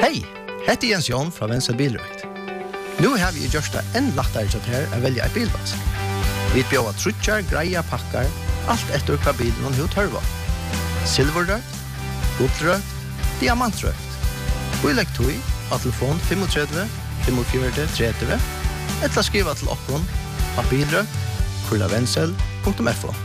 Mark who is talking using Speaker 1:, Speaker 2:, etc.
Speaker 1: Hei, hette Jens Jon fra Venstre Bilrøkt. Nå har vi gjort det enn lettere til her å velge en bilvask. Vi bjør trutjar, greia pakkar, alt etter hva bilen hun tørver. Silverrøkt, guldrøkt, diamantrøkt. Og i legg tog av telefon 35 45 30 eller skriva til okkon av bilrøkt.kurlavensel.fo.